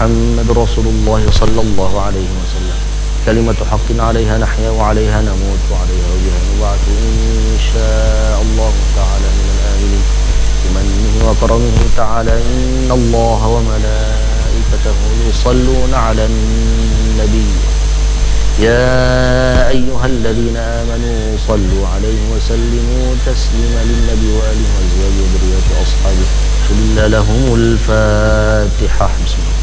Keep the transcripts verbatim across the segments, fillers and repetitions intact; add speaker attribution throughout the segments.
Speaker 1: محمد رسول الله صلى الله عليه وسلم. كلمة حق عليها نحيا وعليها نموت وعليها وبها نبعث إن شاء الله تعالى من الآمنين. بمنه وكرمه تعالى إن الله وملائكته يصلون على النبي يا أيها الذين آمنوا صلوا عليه وسلموا تسليما للنبي وآله وأزواجه وذريته وأصحابه شل لهم الفاتحة. بسم الله.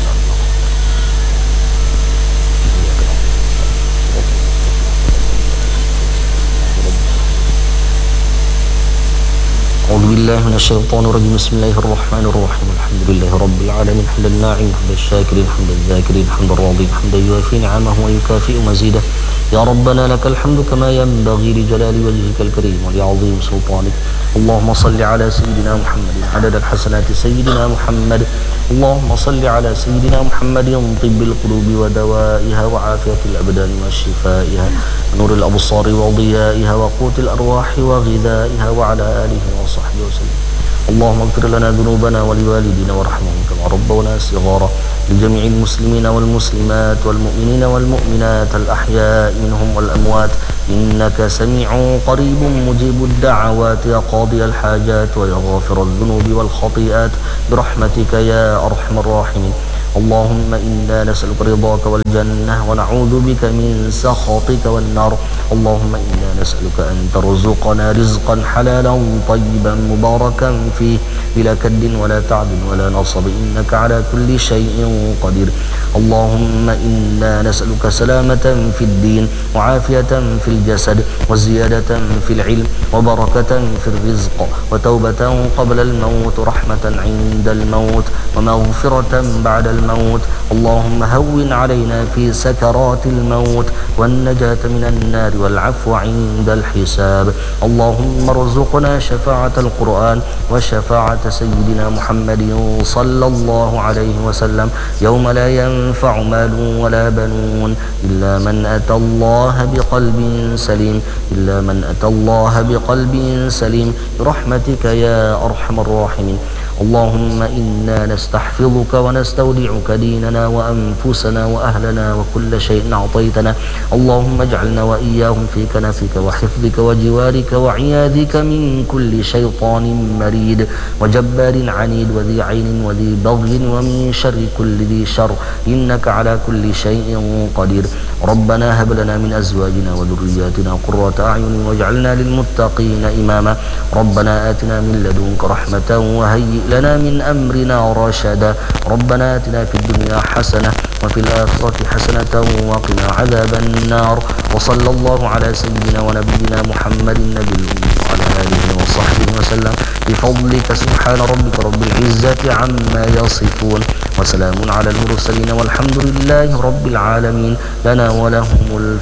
Speaker 1: أعوذ بالله من الشيطان الرجيم. بسم الله الرحمن الرحيم. الحمد لله رب العالمين حمد الناعم حمد الشاكرين حمد الذاكرين حمد الراضين حمدا يوافي نعمه ويكافئ مزيده. يا ربنا لك الحمد كما ينبغي لجلال وجهك الكريم ولعظيم سلطانك. اللهم صل على سيدنا محمد عدد الحسنات سيدنا محمد. اللهم صل على سيدنا محمد طب القلوب ودوائها وعافية الأبدان وشفائها ونور الأبصار وضيائها وقوت الأرواح وغذائها وعلى آله وصحبه وسلم. اللهم اغفر لنا ذنوبنا ولوالدينا وارحمهم كما ربونا صغارا. لجميع المسلمين والمسلمات والمؤمنين والمؤمنات الأحياء منهم والأموات إنك سميع قريب مجيب الدعوات يا قاضي الحاجات ويا غافر الذنوب والخطيئات برحمتك يا أرحم الراحمين. اللهم إنا نسألك رضاك والجنة ونعوذ بك من سخطك والنار. اللهم إنا نسألك أن ترزقنا رزقا حلالا طيبا مباركا فيه بلا كد ولا تعب ولا نصب إنك على كل شيء قدير. اللهم إنا نسألك سلامة في الدين وعافية في الجسد وزيادة في العلم وبركة في الرزق وتوبة قبل الموت ورحمة عند الموت ومغفرة بعد الموت. اللهم هون علينا في سكرات الموت والنجاة من النار والعفو عند الحساب. اللهم ارزقنا شفاعة القرآن وشفاعة سيدنا محمد صلى الله عليه وسلم يوم لا ينفع مال ولا بنون إلا من أتى الله بقلب سليم إلا من أتى الله بقلب سليم برحمتك يا أرحم الراحمين. اللهم إنا نستحفظك ونستودعك ديننا وأنفسنا وأهلنا وكل شيء أعطيتنا. اللهم اجعلنا وإياهم في كنفك وحفظك وجوارك وعياذك من كل شيطان مريد وجبار عنيد وذي عين وذي بغي ومن شر كل ذي شر إنك على كل شيء قدير. ربنا هب لنا من أزواجنا وذرياتنا قرة أعين واجعلنا للمتقين إماما. ربنا آتنا من لدنك رحمة وهيئ لنا من أمرنا رشدا. ربنا آتنا في الدنيا حسنة وفي الآخرة حسنة وقنا عذاب النار. وصلى الله على سيدنا ونبينا محمد النبي الأمي وعلى آله وصحبه وسلم بفضلك سبحان ربك رب العزة عما يصفون وسلام على المرسلين والحمد لله رب العالمين. لنا ولهم